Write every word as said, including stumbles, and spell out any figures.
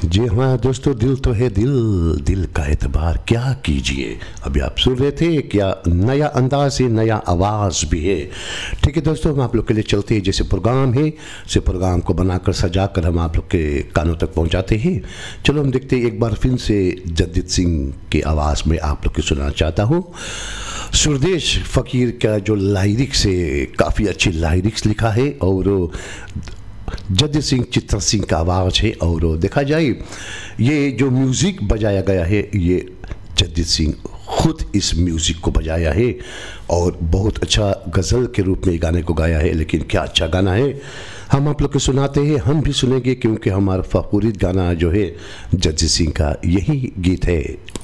जी हाँ दोस्तों, दिल तो है दिल, दिल का एतबार क्या कीजिए। अभी आप सुन रहे थे क्या नया अंदाज है, नया आवाज़ भी है। ठीक है दोस्तों, हम आप लोग के लिए चलते हैं जैसे प्रोग्राम है, से प्रोग्राम को बनाकर सजाकर हम आप लोग के कानों तक पहुंचाते हैं। चलो हम देखते हैं, एक बार फिर से जगजीत सिंह की आवाज़ में आप लोग को सुनाना चाहता हूँ। सुरदेश फ़कीर का जो लाइरिक्स है, काफ़ी अच्छी लाइरिक्स लिखा है और जगजीत सिंह चित्रा सिंह का आवाज़ है। और देखा जाए ये जो म्यूज़िक बजाया गया है, ये जगजीत सिंह खुद इस म्यूज़िक को बजाया है और बहुत अच्छा गज़ल के रूप में गाने को गाया है। लेकिन क्या अच्छा गाना है, हम आप लोग को सुनाते हैं, हम भी सुनेंगे क्योंकि हमारा फ़खूरी गाना जो है जगजीत सिंह का यही गीत है।